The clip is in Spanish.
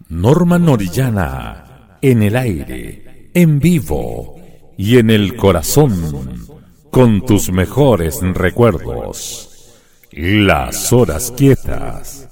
Norma Orellana, en el aire, en vivo y en el corazón, con tus mejores recuerdos. Las horas quietas.